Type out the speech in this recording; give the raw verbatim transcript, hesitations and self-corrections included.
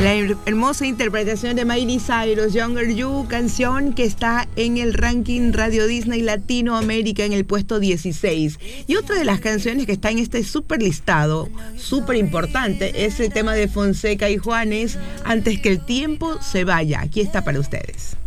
La hermosa interpretación de Miley Cyrus, Younger You, canción que está en el ranking Radio Disney Latinoamérica en el puesto dieciséis. Y otra de las canciones que está en este super listado, súper importante, es el tema de Fonseca y Juanes, Antes que el tiempo se vaya. Aquí está para ustedes.